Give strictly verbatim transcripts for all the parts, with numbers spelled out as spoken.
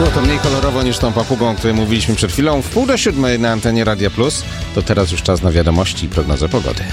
Było to mniej kolorowo niż tą papugą, o której mówiliśmy przed chwilą. W pół do siódmej na antenie Radia Plus. To teraz już czas na wiadomości i prognozę pogody.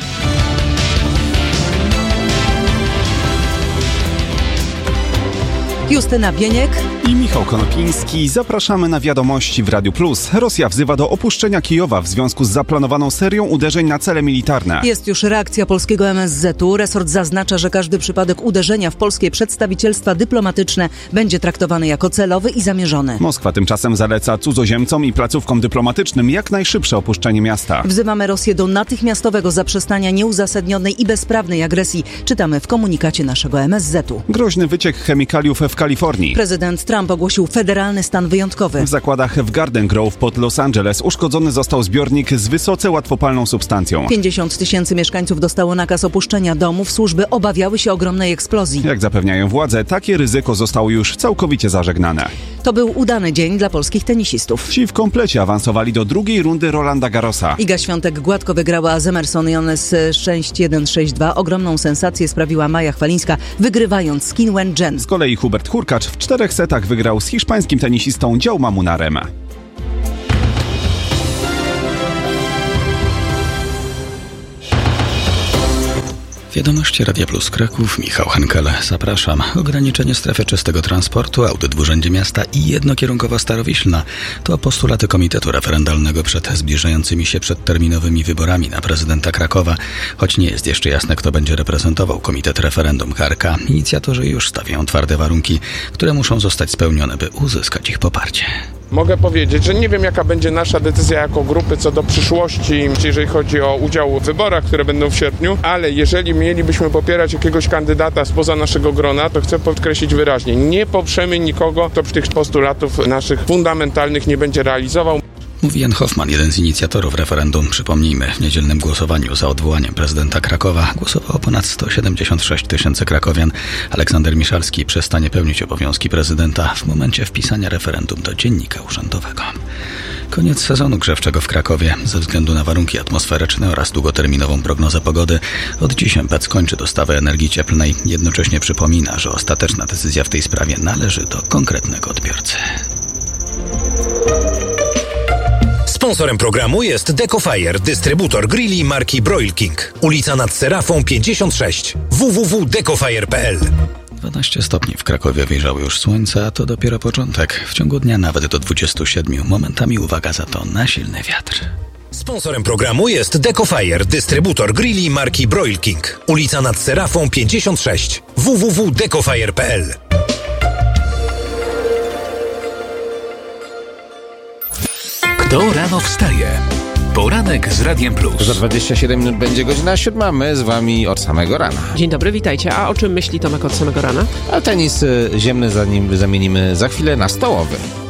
Justyna Bieniek i Michał Konopiński. Zapraszamy na wiadomości w Radiu Plus. Rosja wzywa do opuszczenia Kijowa w związku z zaplanowaną serią uderzeń na cele militarne. Jest już reakcja polskiego M S Z-u. Resort zaznacza, że każdy przypadek uderzenia w polskie przedstawicielstwa dyplomatyczne będzie traktowany jako celowy i zamierzony. Moskwa tymczasem zaleca cudzoziemcom i placówkom dyplomatycznym jak najszybsze opuszczenie miasta. Wzywamy Rosję do natychmiastowego zaprzestania nieuzasadnionej i bezprawnej agresji. Czytamy w komunikacie naszego M S Z-u. Groźny wyciek chemikaliów w Kalifornii. Prezydent Trump ogłosił federalny stan wyjątkowy. W zakładach w Garden Grove pod Los Angeles uszkodzony został zbiornik z wysoce łatwopalną substancją. pięćdziesiąt tysięcy mieszkańców dostało nakaz opuszczenia domów. Służby obawiały się ogromnej eksplozji. Jak zapewniają władze, takie ryzyko zostało już całkowicie zażegnane. To był udany dzień dla polskich tenisistów. Ci w komplecie awansowali do drugiej rundy Rolanda Garrosa. Iga Świątek gładko wygrała z Emerson Jones sześć jeden sześć dwa. Ogromną sensację sprawiła Maja Chwalińska, wygrywając z Qin Wen-jen. Z kolei Hubert Hurkacz w czterech setach wygrał z hiszpańskim tenisistą Jaume Munarem. Wiadomości Radia Plus Kraków, Michał Henkel. Zapraszam. Ograniczenie strefy czystego transportu, audyt w Urzędzie Miasta i jednokierunkowa Starowiślna to postulaty Komitetu Referendalnego przed zbliżającymi się przedterminowymi wyborami na prezydenta Krakowa. Choć nie jest jeszcze jasne, kto będzie reprezentował Komitet Referendum K R K, inicjatorzy już stawiają twarde warunki, które muszą zostać spełnione, by uzyskać ich poparcie. Mogę powiedzieć, że nie wiem, jaka będzie nasza decyzja jako grupy co do przyszłości, jeżeli chodzi o udział w wyborach, które będą w sierpniu, ale jeżeli mielibyśmy popierać jakiegoś kandydata spoza naszego grona, to chcę podkreślić wyraźnie, nie poprzemy nikogo, kto tych postulatów naszych fundamentalnych nie będzie realizował. Mówi Jan Hoffman, jeden z inicjatorów referendum. Przypomnijmy, w niedzielnym głosowaniu za odwołaniem prezydenta Krakowa głosowało ponad sto siedemdziesiąt sześć tysięcy krakowian. Aleksander Miszalski przestanie pełnić obowiązki prezydenta w momencie wpisania referendum do dziennika urzędowego. Koniec sezonu grzewczego w Krakowie. Ze względu na warunki atmosferyczne oraz długoterminową prognozę pogody od dziś M P C kończy dostawę energii cieplnej. Jednocześnie przypomina, że ostateczna decyzja w tej sprawie należy do konkretnego odbiorcy. Sponsorem programu jest Decofire, dystrybutor grilli marki Broil King. Ulica Nad Serafą pięćdziesiąt sześć. w w w kropka decofire kropka p l. dwanaście stopni w Krakowie wyjrzało już słońce, a to dopiero początek. W ciągu dnia nawet do dwudziestu siedmiu. Momentami uwaga za to na silny wiatr. Sponsorem programu jest Decofire, dystrybutor grilli marki Broil King. Ulica Nad Serafą pięćdziesiąt sześć. w w w kropka decofire kropka p l. Kto rano wstaje? Poranek z Radiem Plus. Za dwadzieścia siedem minut będzie godzina siódma, my z wami od samego rana. Dzień dobry, witajcie. A o czym myśli Tomek od samego rana? A tenis ziemny zanim zamienimy za chwilę na stołowy.